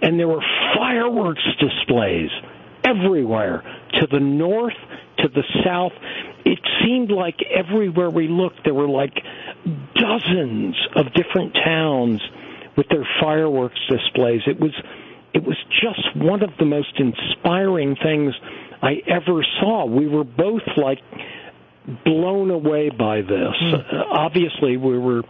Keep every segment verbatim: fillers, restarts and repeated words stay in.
and there were fireworks displays everywhere, to the north, to the south. It seemed like everywhere we looked, there were like dozens of different towns with their fireworks displays. It was it was just one of the most inspiring things I ever saw. We were both like blown away by this. Mm. Uh, obviously, we were,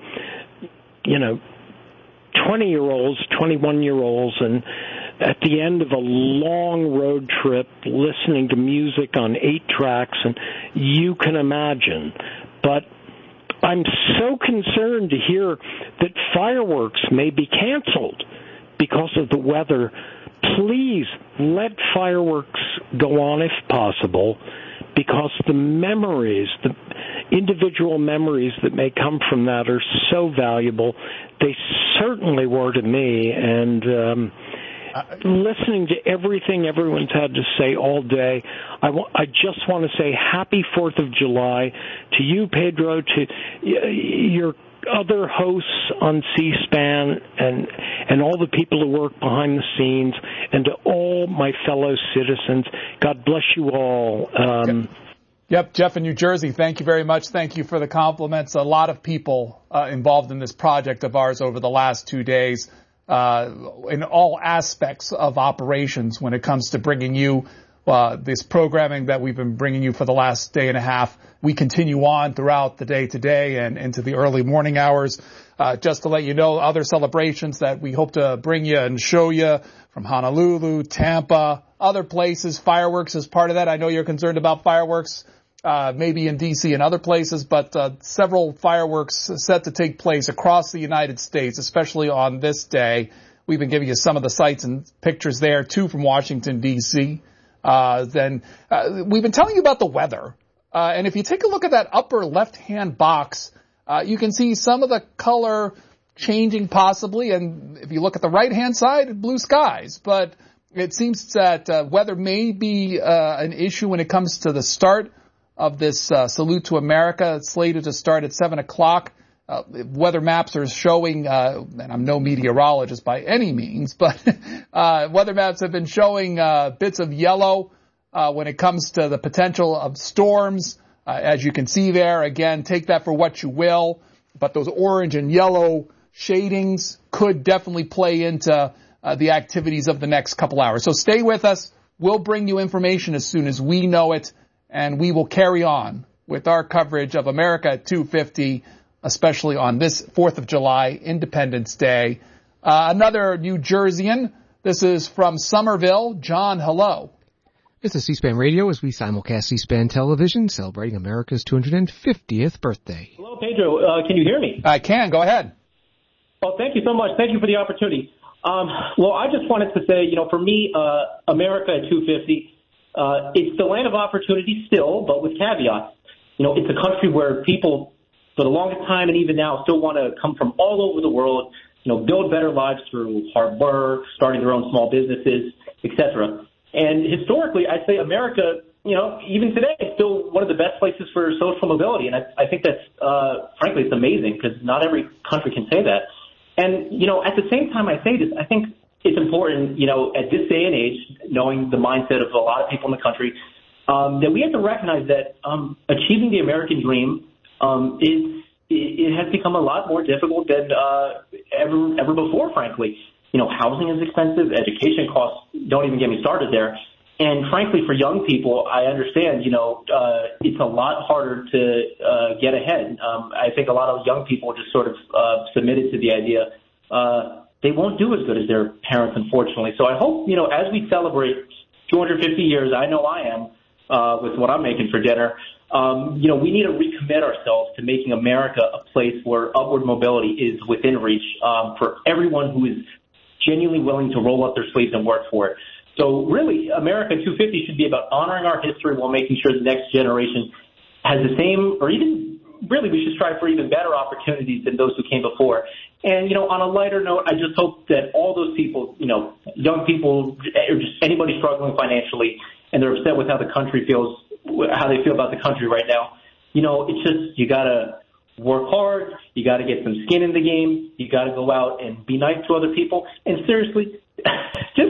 you know, twenty-year-olds, twenty-one-year-olds, and at the end of a long road trip, listening to music on eight tracks, and you can imagine. But I'm so concerned to hear that fireworks may be canceled because of the weather. Please let fireworks go on if possible, because the memories, the individual memories that may come from that are so valuable. They certainly were to me, and um, listening to everything everyone's had to say all day, I, w- I just want to say happy fourth of July to you, Pedro, to y- your other hosts on C-SPAN, and and all the people who work behind the scenes, and to all my fellow citizens. God bless you all. Um, Yep, Jeff in New Jersey, thank you very much. Thank you for the compliments. A lot of people uh, involved in this project of ours over the last two days uh, in all aspects of operations when it comes to bringing you uh, this programming that we've been bringing you for the last day and a half. We continue on throughout the day today and into the early morning hours. Uh, just to let you know, other celebrations that we hope to bring you and show you from Honolulu, Tampa, other places. Fireworks is part of that. I know you're concerned about fireworks. Uh, maybe in D C and other places, but uh, several fireworks set to take place across the United States, especially on this day. We've been giving you some of the sights and pictures there, too, from Washington, D C Uh, then uh, we've been telling you about the weather. Uh, and if you take a look at that upper left-hand box, uh, you can see some of the color changing possibly. And if you look at the right-hand side, blue skies. But it seems that uh, weather may be uh, an issue when it comes to the start of this uh, Salute to America. It's slated to start at seven o'clock. Uh, weather maps are showing, uh, and I'm no meteorologist by any means, but uh, weather maps have been showing uh, bits of yellow uh, when it comes to the potential of storms. Uh, as you can see there, again, take that for what you will, but those orange and yellow shadings could definitely play into uh, the activities of the next couple hours. So stay with us. We'll bring you information as soon as we know it. And we will carry on with our coverage of America at two fifty, especially on this fourth of July, Independence Day. Uh, another New Jerseyan. This is from Somerville. John, hello. This is C-SPAN Radio as we simulcast C-SPAN television, celebrating America's two hundred fiftieth birthday. Hello, Pedro. Uh, can you hear me? I can. Go ahead. Well, thank you so much. Thank you for the opportunity. Um, well, I just wanted to say, you know, for me, uh, America at two fifty, Uh, it's the land of opportunity still, but with caveats. You know, it's a country where people, for the longest time and even now, still want to come from all over the world, you know, build better lives through hard work, starting their own small businesses, et cetera. And historically, I'd say America, you know, even today, is still one of the best places for social mobility. And I, I think that's, uh, frankly, it's amazing because not every country can say that. And, you know, at the same time I say this, I think it's important, you know, at this day and age, knowing the mindset of a lot of people in the country, um, that we have to recognize that um, achieving the American dream um, is it, it has become a lot more difficult than uh, ever ever before. Frankly, you know, housing is expensive, education costs don't even get me started there, and frankly, for young people, I understand, you know, uh, it's a lot harder to uh, get ahead. Um, I think a lot of young people just sort of uh, submitted to the idea. Uh, They won't do as good as their parents, unfortunately. So I hope, you know, as we celebrate two hundred fifty years, I know I am, uh, with what I'm making for dinner, um, you know, we need to recommit ourselves to making America a place where upward mobility is within reach um, for everyone who is genuinely willing to roll up their sleeves and work for it. So really, America two fifty should be about honoring our history while making sure the next generation has the same, or even really we should strive for even better opportunities than those who came before. And, you know, on a lighter note, I just hope that all those people, you know, young people, or just anybody struggling financially, and they're upset with how the country feels, how they feel about the country right now, you know, it's just, you got to work hard, you got to get some skin in the game, you got to go out and be nice to other people, and seriously,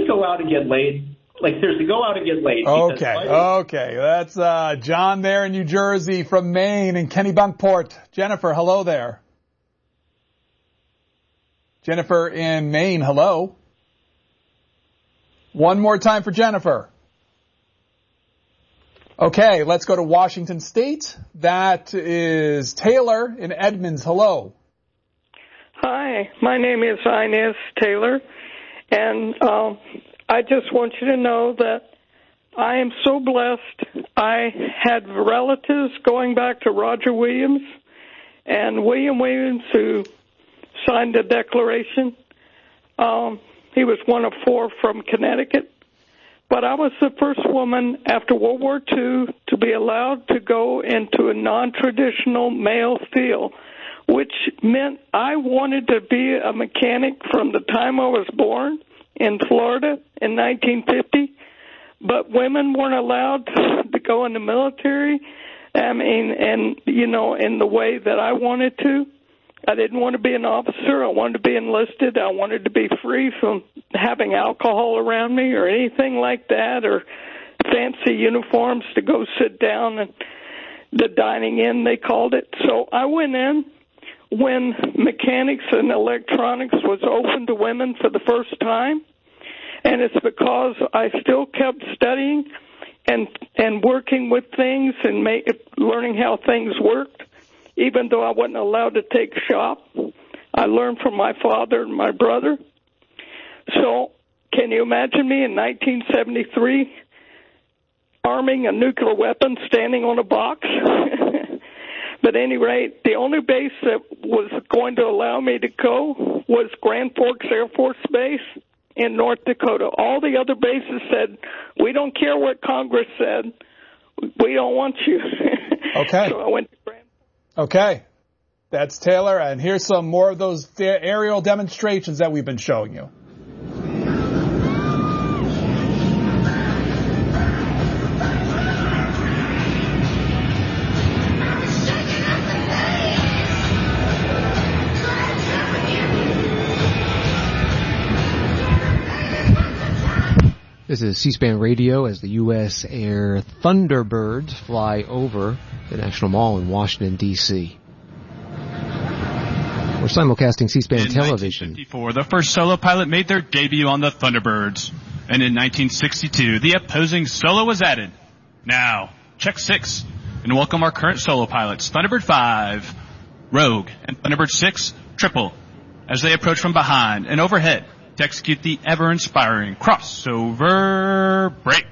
go out and get laid. Like, seriously, go out and get laid. Okay, okay. That's uh, John there in New Jersey, from Maine, and Kennebunkport. Jennifer, hello there. Jennifer in Maine, hello. One more time for Jennifer. Okay, let's go to Washington State. That is Taylor in Edmonds. Hello. Hi, my name is Inez Taylor, and uh, I just want you to know that I am so blessed. I had relatives going back to Roger Williams, and William Williams, who signed the Declaration. Um, he was one of four from Connecticut. But I was the first woman after World War Two to be allowed to go into a non-traditional male field, which meant I wanted to be a mechanic from the time I was born in Florida in nineteen fifty. But women weren't allowed to go in the military, I mean, and, you know, in the way that I wanted to. I didn't want to be an officer. I wanted to be enlisted. I wanted to be free from having alcohol around me or anything like that, or fancy uniforms to go sit down and the dining in, they called it. So I went in when mechanics and electronics was open to women for the first time, and it's because I still kept studying and and working with things and make, learning how things worked. Even though I wasn't allowed to take shop, I learned from my father and my brother. So can you imagine me in nineteen seventy-three arming a nuclear weapon standing on a box? But at any rate, the only base that was going to allow me to go was Grand Forks Air Force Base in North Dakota. All the other bases said, we don't care what Congress said. We don't want you. Okay. So I went to Grand Okay, that's Taylor, and here's some more of those de- aerial demonstrations that we've been showing you. This is C-SPAN Radio as the U S Air Thunderbirds fly over the National Mall in Washington, D C We're simulcasting C-SPAN in television. nineteen fifty-four, the first solo pilot made their debut on the Thunderbirds. And in nineteen sixty-two, the opposing solo was added. Now, check six, and welcome our current solo pilots, Thunderbird five, Rogue, and Thunderbird six, Triple, as they approach from behind and overhead to execute the ever-inspiring crossover break.